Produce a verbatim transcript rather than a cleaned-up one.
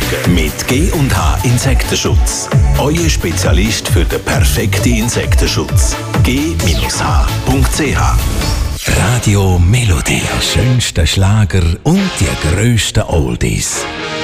Mit G und H Insektenschutz. Euer Spezialist für den perfekten Insektenschutz. G H Punkt C H. Radio Melodie. Die schönsten Schlager und die grössten Oldies.